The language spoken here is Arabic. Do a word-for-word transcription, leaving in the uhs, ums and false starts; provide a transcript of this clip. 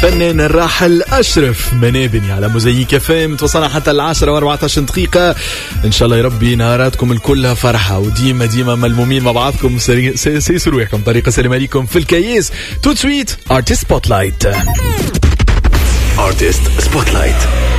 الفنان الراحل أشرف منابني على مزيك فام. توصلنا حتى العاشرة واربعة عشر دقيقة. إن شاء الله يا ربي نهاراتكم الكلها فرحة وديما ديما ملمومين مع بعضكم. سيسوا روحكم طريقة سلام عليكم في الكيس. تو سويت Artist Spotlight. Artist Spotlight.